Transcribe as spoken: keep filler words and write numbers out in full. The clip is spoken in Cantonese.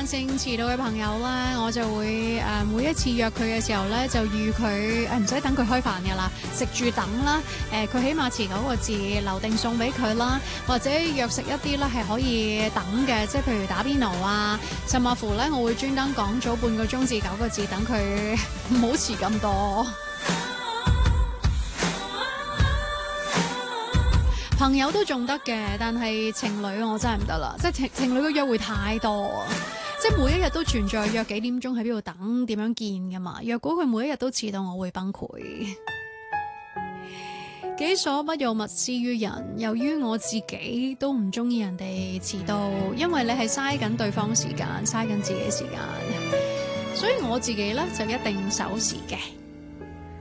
慣性遲到嘅朋友咧，我就會誒、呃、每一次約佢嘅時候咧，就預佢誒唔使等佢開飯㗎啦，食住等啦。誒、呃、佢起碼遲九個字留定餸俾佢啦，或者約食一啲咧係可以等嘅，即係譬如打邊爐啊，甚至乎咧我會專登講早半個鐘至九個字，等佢唔好遲咁多。朋友都仲得嘅，但係情侶我真係唔得啦，即係情情侶嘅約會太多啊！即係每一日都存在約幾點鐘喺邊度等，點樣見噶嘛？若果佢每一日都遲到，我會崩潰。己所不欲，勿施於人。由於我自己都唔中意人哋遲到，因為你係嘥緊對方時間，嘥緊自己時間，所以我自己咧就一定守時嘅。